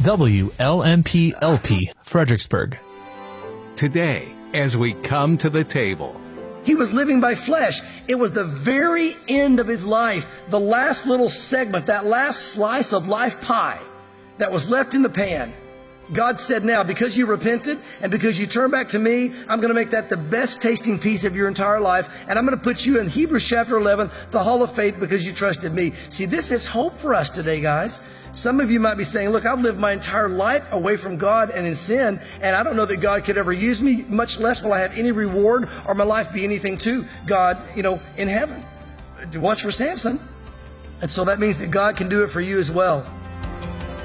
WLMP-LP, Fredericksburg. Today, as we come to the table, he was living by flesh. It was the very end of his life, the last little segment, that last slice of life pie that was left in the pan. God said, now, because you repented and because you turned back to me, I'm going to make that the best tasting piece of your entire life. And I'm going to put you in Hebrews chapter 11, the hall of faith, because you trusted me. See, this is hope for us today, guys. Some of you might be saying, look, I've lived my entire life away from God and in sin, and I don't know that God could ever use me, much less will I have any reward or my life be anything to God, in heaven. It was for Samson. And so that means that God can do it for you as well.